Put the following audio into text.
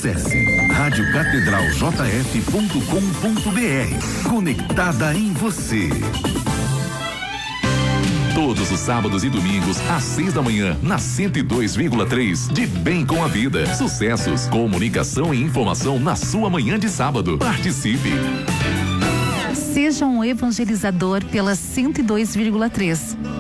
Acesse radiocatedraljf.com.br. Conectada em você. Todos os sábados e domingos, às 6 da manhã, na 102,3, de Bem com a Vida. Sucessos, comunicação e informação na sua manhã de sábado. Participe! Seja um evangelizador pela 102,3.